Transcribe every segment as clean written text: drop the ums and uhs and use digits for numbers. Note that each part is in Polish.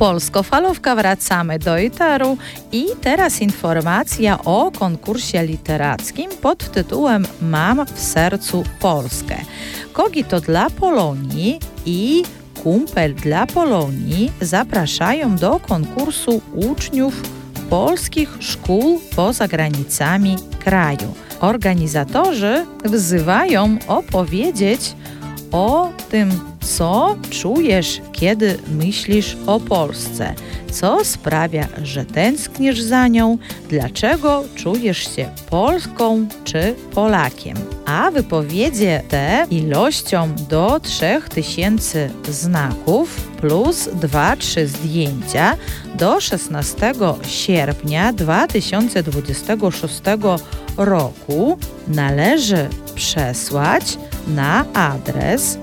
Polsko-falówka, wracamy do eteru i teraz informacja o konkursie literackim pod tytułem Mam w sercu Polskę. Kogito dla Polonii i Kumpel dla Polonii zapraszają do konkursu uczniów polskich szkół poza granicami kraju. Organizatorzy wzywają opowiedzieć o tym, co czujesz, kiedy myślisz o Polsce, co sprawia, że tęsknisz za nią, dlaczego czujesz się Polską czy Polakiem. A wypowiedzie te ilością do 3000 znaków plus 2-3 zdjęcia do 16 sierpnia 2026 roku należy przesłać na adres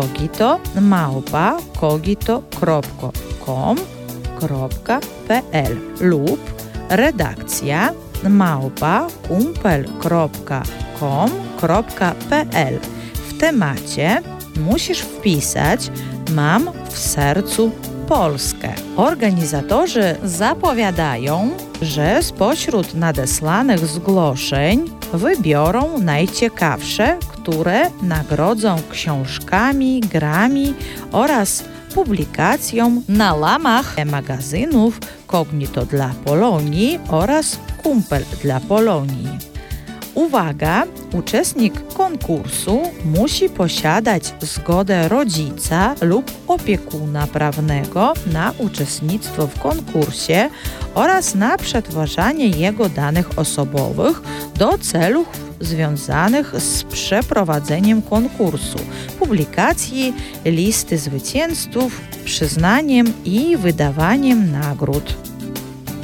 kogito@kogito.com.pl lub redakcja @kumpel.com.pl. W temacie musisz wpisać Mam w sercu Polskę. Organizatorzy zapowiadają, że spośród nadesłanych zgłoszeń wybiorą najciekawsze, które nagrodzą książkami, grami oraz publikacją na łamach magazynów Kogito dla Polonii oraz Kumpel dla Polonii. Uwaga! Uczestnik konkursu musi posiadać zgodę rodzica lub opiekuna prawnego na uczestnictwo w konkursie oraz na przetwarzanie jego danych osobowych do celów związanych z przeprowadzeniem konkursu, publikacji listy zwycięzców, przyznaniem i wydawaniem nagród.